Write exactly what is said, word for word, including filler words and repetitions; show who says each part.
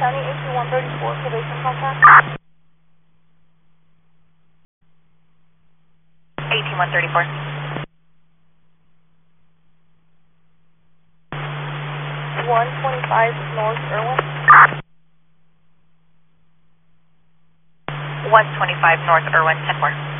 Speaker 1: County, eighteen one thirty-four, probation contact.
Speaker 2: eighteen one thirty-four.
Speaker 1: one twenty-five North Irwin.
Speaker 2: one twenty-five North Irwin, ten four.